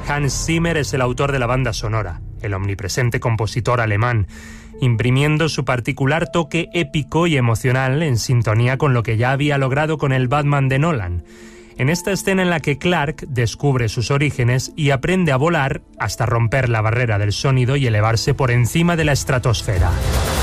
Hans Zimmer es el autor de la banda sonora, el omnipresente compositor alemán, imprimiendo su particular toque épico y emocional en sintonía con lo que ya había logrado con el Batman de Nolan. En esta escena en la que Clark descubre sus orígenes y aprende a volar hasta romper la barrera del sonido y elevarse por encima de la estratosfera.